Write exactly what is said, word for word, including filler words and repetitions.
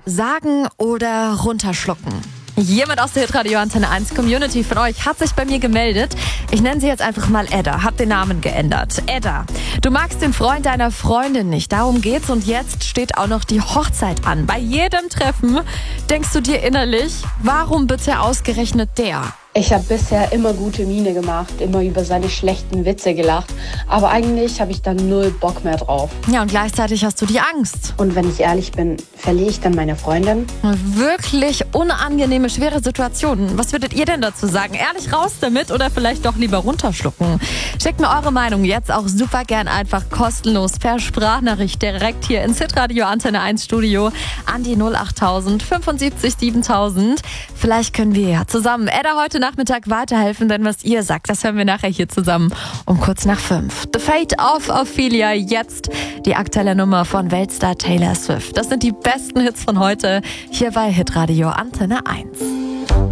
Sagen oder runterschlucken? Jemand aus der Hitradio Antenne eins Community von euch hat sich bei mir gemeldet. Ich nenne sie jetzt einfach mal Edda, hab den Namen geändert. Edda, du magst den Freund deiner Freundin nicht, darum geht's und jetzt steht auch noch die Hochzeit an. Bei jedem Treffen denkst du dir innerlich, warum bitte ausgerechnet der? Ich habe bisher immer gute Miene gemacht, immer über seine schlechten Witze gelacht, aber eigentlich habe ich dann null Bock mehr drauf. Ja, und gleichzeitig hast du die Angst. Und wenn ich ehrlich bin, verliere ich dann meine Freundin? Wirklich unangenehme, schwere Situationen. Was würdet ihr denn dazu sagen? Ehrlich raus damit oder vielleicht doch lieber runterschlucken? Schickt mir eure Meinung jetzt auch super gern einfach kostenlos per Sprachnachricht direkt hier ins Hitradio Antenne eins Studio an die null achttausend fünfundsiebzig siebentausend. Vielleicht können wir ja zusammen Edda heute Nachmittag weiterhelfen, denn was ihr sagt, das hören wir nachher hier zusammen um kurz nach fünf. The Fate of Ophelia, jetzt die aktuelle Nummer von Weltstar Taylor Swift. Das sind die besten Hits von heute hier bei Hitradio Antenne eins.